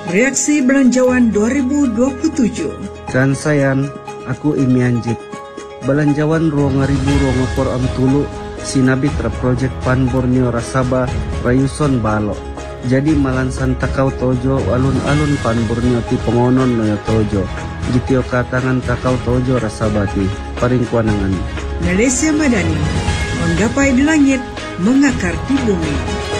Reaksi Belanjawan 2027. Kan sayan, aku imianjik. Belanjawan ruang ngaribu ruang ngapor am tulu sinabit ra project Pan Borneo Rasaba Rayuson Balo. Jadi malansan takau tojo alun-alun Pan Borneo ti pengonon noyo tojo. Gitio katangan takau tojo Rasabati paring kuanangan. Malaysia Madani, menggapai di langit, mengakar di bumi.